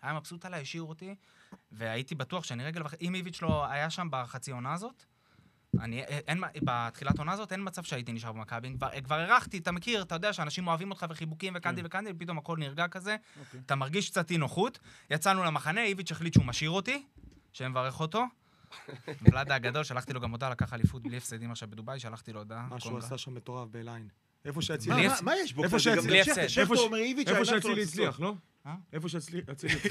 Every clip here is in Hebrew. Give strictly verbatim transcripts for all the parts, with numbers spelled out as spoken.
היה מבסוט עליי, השאיר אותי, והייתי בטוח שאני רגל וחצי, אם איביץ' לא היה שם בחצי עונה הזאת, אני, אין, בתחילת עונה הזאת אין מצב שהייתי נשאר במכבי, כבר, כבר ערכתי, אתה מכיר, אתה יודע שאנשים אוהבים אותך וחיבוקים וקנדי וקנדי, ופתאום הכל נרגע כזה, אתה מרגיש קצת אי נוחות, יצאנו למחנה, איביץ' החליט שהוא משאיר אותי, שמברך אותו, ולדה הגדול, שלחתי לו גם הודעה, לקח אליפות בלי הפסדים עכשיו בדוביי, שלחתי לו הודעה. מה שהוא עשה שם מטורף בליין. איפה שהצילי... מה יש בו? איפה שהצילי הצליח, לא? איפה שהצילי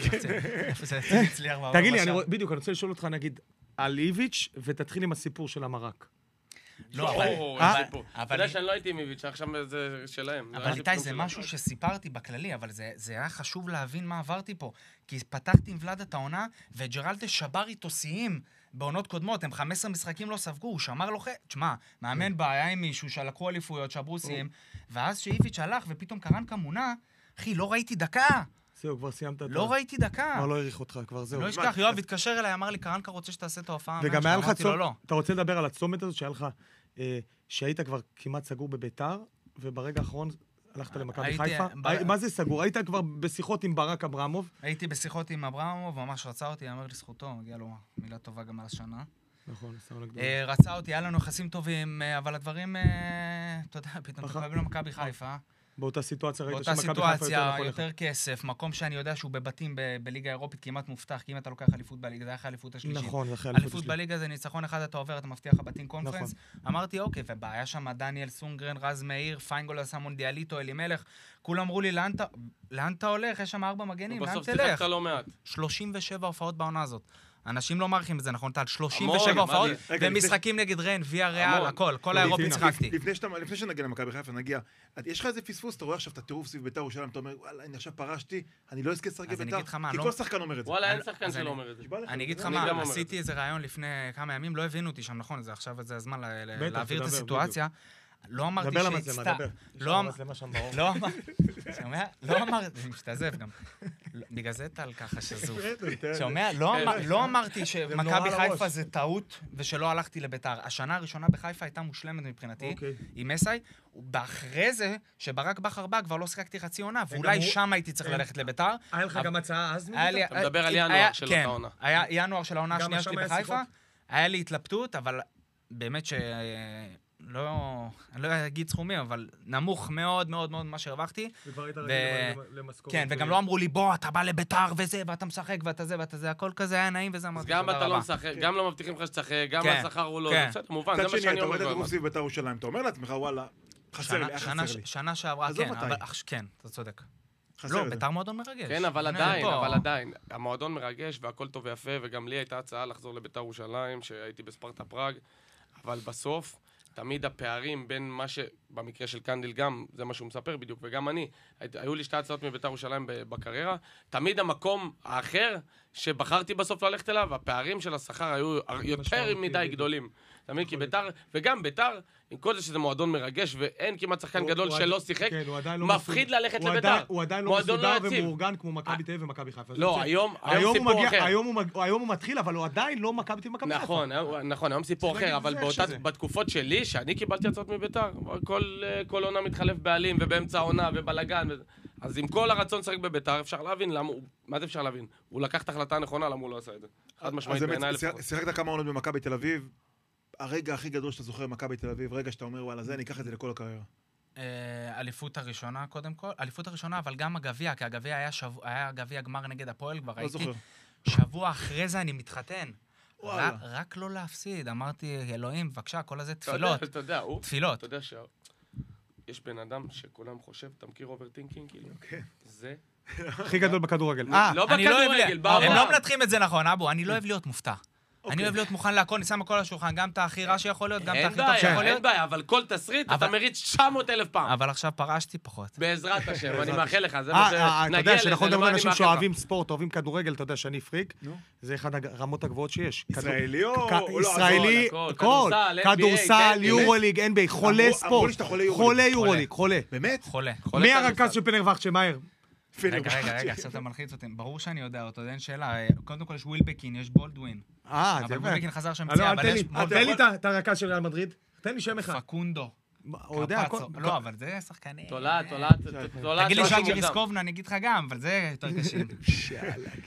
הצליח. תגיד לי, בדיוק, אני רוצה לשאול אותך, נגיד, על איביץ' ותתחיל עם הסיפור של המרק. לא, אבל... אתה יודע שאני לא הייתי עם איביץ', עכשיו זה שלהם. אבל איתי, זה משהו שסיפרתי בכללי, אבל זה היה חשוב להבין מה עברתי פה. כי פתחתי עם ולד את העונה, וג'רלדה שבר איתו שיאים בעונות קודמות, הם חמישה עשר משחקים לא ספגו, הוא שמר לו חד... תשמע, מאמן בעיה עם מישהו שלקחו אליפויות, שברו שיאים, ואז שאיביץ' הלך ופתאום קרנקה מונה, אחי, לא ראיתי דקה. זהו, כבר סיימת את... לא ראיתי דקה. כבר לא העריך אותך, כבר זהו. לא ישכח, יואב התקשר אליי, אמר לי, קרנקה רוצה שתעשה את ההופעה. וגם היה לך צומת, אתה רוצה לדבר על הצומת הזאת שהיה לך, שהיית כבר כמעט סגור בביתר, וברגע האחרון הלכת למכבי חיפה? מה זה סגור? היית כבר בשיחות עם ברק אברמוב? הייתי בשיחות עם אברמוב, ממש רצה אותי, אמר לזכותו, מגיע לו מילה טובה גם על השנה. נכון, נסענו לגדול. רצה אותי, היה לנו יחסים טובים, אבל הדברים, אתה יודע, פתאום תקבל למכבי חיפה. באותה סיטואציה ראית שמכבי חיפה יותר נכון לך. באותה סיטואציה, יותר כסף, מקום שאני יודע שהוא בבתים בליגה האירופית כמעט מובטח, כי אם אתה לוקח אליפות בליגה, זה היה האליפות השלישית. נכון, זה אחרי אליפות בליגה זה ניצחון אחד, אתה עובר, אתה מבטיח הבתים קונפרנס. אמרתי, אוקיי, ובעיה שם דניאל סונגרן, רז מאיר, פיינגול עשה מונדיאליטו, אלי מלך, כולם אמרו לי, לאן אתה הולך? יש שם ארבע מגנים, לאן תלך? שלושים ושבע הופעות בעונה הזאת. אנשים לא מעריכים את זה, נכון? טל, שלושים ושבע הופעות, ומשחקים נגד ריין, ויה ריאל, הכל, כל האירופית שחקתי. לפני שנגיע למכבי חיפה, נגיע, יש לך איזה פספוס, אתה רואה עכשיו את הטירוף סביב ביתר ירושלים, אתה אומר, וואלה, אני עכשיו פרשתי, אני לא אזכה לשחק בביתר, כי כל שחקן אומר את זה. וואלה, אין שחקן שלא אומר את זה. אני אגיד לך מה, עשיתי איזה רעיון לפני כמה ימים, לא הבינו אותי שם, נכון? עכשיו זה הזמן להעביר את הסיטואציה. לא אמרתי שהצטע... לא אמרתי... זה משתזף גם. בגלל זה טל ככה שזוף. שומע? לא אמרתי שמכבי חיפה זה טעות ושלא הלכתי לביתר. השנה הראשונה בחיפה הייתה מושלמת מבחינתי, עם מסאי, ואחרי זה, שברק בכר בא, כבר לא שחקתי חצי עונה, ואולי שם הייתי צריך ללכת לביתר. היה לך גם הצעה אז מביתר? אתה מדבר על ינואר של העונה. כן, היה ינואר של העונה השנייה שלי בחיפה. היה לי התלבטות, אבל באמת ש... לא, אני לא אגיד סכומים, אבל נמוך מאוד מאוד מאוד מה שהרווחתי. וכבר היית רגיל למשכורת. כן, וגם לא אמרו לי, בוא, אתה בא לביתר וזה, ואתה משחק, ואתה זה, ואתה זה, הכל כזה היה נעים, וזה אמרתי, גם אתה לא משחק, גם לא מבטיחים לך שתשחק, גם השכר הוא לא, זה מובן, זה מה שאני אומר. אתה רואה את הגוף סביב ביתר ירושלים, אתה אומר לעצמך, וואלה, חסר לי, חסר לי. שנה שעברה, כן, כן, אתה צודק. לא, ביתר מועדון מרגש. כן, אבל עדיין, אבל עדיין. המועדון מרגש, והכל טוב ויפה, וגם לי הייתה הצעה לחזור לביתר ירושלים, שהייתי בספרטה פראג, אבל בסוף תמיד הפערים בין מה ש... במקרה של קנדיל גם, זה מה שהוא מספר בדיוק, וגם אני, היו לי שתי הצעות מביתר ירושלים בקריירה, תמיד המקום האחר שבחרתי בסוף ללכת אליו, הפערים של השכר היו יותר מדי גדולים. תמיד כי ביתר, וגם ביתר, עם כל זה שזה מועדון מרגש, ואין כמעט שחקן גדול שלא שיחק, מפחיד ללכת לביתר. הוא עדיין לא מסודר ומאורגן כמו מכבי תל אביב ומכבי חיפה. לא, היום סיפור אחר. היום הוא מתחיל, אבל הוא עדיין לא מכבי תל אביב ומכבי חיפה. נכון, נכון, היום סיפור אחר, אבל בתקופות שלי, שאני קיבלתי הצעות מביתר, כל עונה מתחלף בעלים ובאמצע העונה ובלגן, אז עם כל הרצון לשחק בביתר, אפשר להבין למה, מה זה אפשר להבין? הוא לקח את ההחלטה הנכונה, למה הוא לא עשה את זה. חד משמעית בעיניי לפחות. שיחקת כמה עונות במכבי תל אביב, הרגע הכי גדול שאתה זוכר במכבי תל אביב, רגע שאתה אומר, וואלה, זה, אני אקח את זה לכל הקריירה. אליפות הראשונה, קודם כל. אליפות הראשונה, אבל גם הגביע, כי הגביע היה גביע גמר נגד הפועל, כבר ראיתי. שבוע אחרי זה אני מתחתן. רק לא להפסיד. אמרתי, אלוהים, בבקשה, כל הזה תפילות. אתה יודע, הוא... תפילות. אתה יודע שיש בן אדם שכולם חושב, אתה מכיר אוברטינקינג, כאילו? זה... הכי גדול בכדורגל. לא בכדורגל, בעולם. הם לא מנתחים את זה נכון, אבו, אני לא אוהב להיות מופתע. אני אוהב להיות מוכן להכל, אני שם הכל על השולחן, גם את הכי רע שיכול להיות, גם את הכי טוב שיכול להיות. אין בעיה, אבל כל תסריט אתה מריץ תשע מאות אלף פעם. אבל עכשיו פרשתי פחות. בעזרת השם, אני מאחל לך, זה מה שנגיע לזה. אתה יודע שנכון דבר אנשים שאוהבים ספורט, אוהבים כדורגל, אתה יודע שאני פריק, זה אחד הרמות הגבוהות שיש. ישראלי או... ישראלי, כל, כדורסל, יורוליג, אן בי איי, חולה ספורט, חולה יורוליג, חולה. באמת? חולה. מי הרכז של פנרבכט מהר? רגע, רגע, רגע, עכשיו אתה מלחיץ אותי. ברור שאני יודע אותו, אין שאלה. קודם כל יש ווילבקין, יש בולדווין. אה, אבל ווילבקין חזר שם פציעה, אבל יש... תן לי את הרכז של ריאל מדריד. תן לי שם אחד. פקונדו. הוא יודע הכל. לא, אבל זה שחקנים. תולעת, תולעת, תולעת. תגיד לי שאנגי ריסקובנה, אני אגיד לך גם, אבל זה יותר קשים.